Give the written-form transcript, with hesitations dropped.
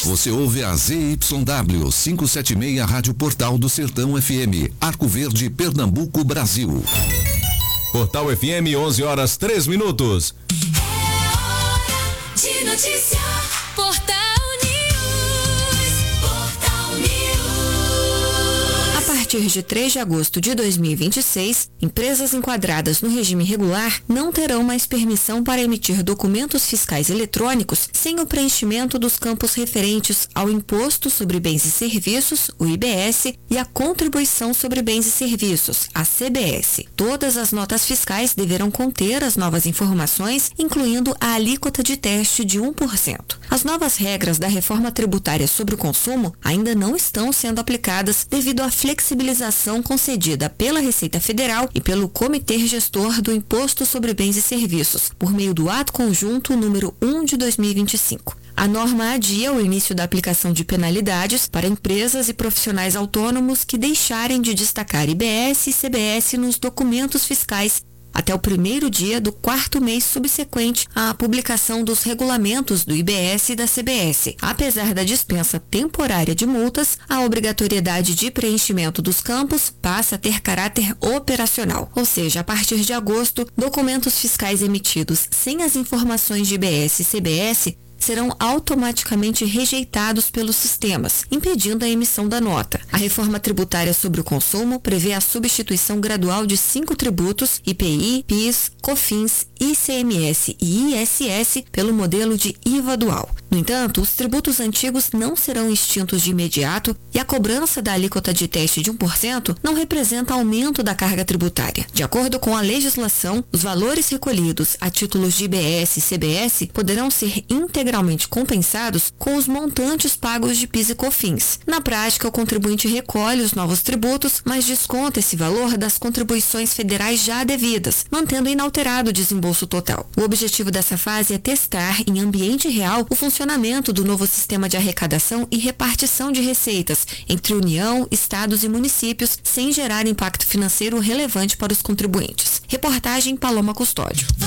Você ouve a ZYW 576 Rádio Portal do Sertão FM, Arco Verde, Pernambuco, Brasil. Portal FM, 11h03. É hora de notícia. Portal News. Portal News. A partir de 3 de agosto de 2026, empresas enquadradas no regime regular não terão mais permissão para emitir documentos fiscais eletrônicos sem o preenchimento dos campos referentes ao Imposto sobre Bens e Serviços, o IBS, e a Contribuição sobre Bens e Serviços, a CBS. Todas as notas fiscais deverão conter as novas informações, incluindo a alíquota de teste de 1%. As novas regras da reforma tributária sobre o consumo ainda não estão sendo aplicadas devido à flexibilização concedida pela Receita Federal e pelo Comitê Gestor do Imposto sobre Bens e Serviços, por meio do Ato Conjunto número 1 de 2025. A norma adia o início da aplicação de penalidades para empresas e profissionais autônomos que deixarem de destacar IBS e CBS nos documentos fiscais até o primeiro dia do 4º mês subsequente à publicação dos regulamentos do IBS e da CBS. Apesar da dispensa temporária de multas, a obrigatoriedade de preenchimento dos campos passa a ter caráter operacional, ou seja, a partir de agosto, documentos fiscais emitidos sem as informações de IBS e CBS serão automaticamente rejeitados pelos sistemas, impedindo a emissão da nota. A reforma tributária sobre o consumo prevê a substituição gradual de 5 tributos, IPI, PIS, COFINS, ICMS e ISS, pelo modelo de IVA dual. No entanto, os tributos antigos não serão extintos de imediato e a cobrança da alíquota de teste de 1% não representa aumento da carga tributária. De acordo com a legislação, os valores recolhidos a títulos de IBS e CBS poderão ser integralmente compensados com os montantes pagos de PIS e COFINS. Na prática, o contribuinte recolhe os novos tributos, mas desconta esse valor das contribuições federais já devidas, mantendo inalterado o desembolso total. O objetivo dessa fase é testar, em ambiente real, o funcionamento do novo sistema de arrecadação e repartição de receitas entre União, estados e municípios, sem gerar impacto financeiro relevante para os contribuintes. Reportagem Paloma Custódio.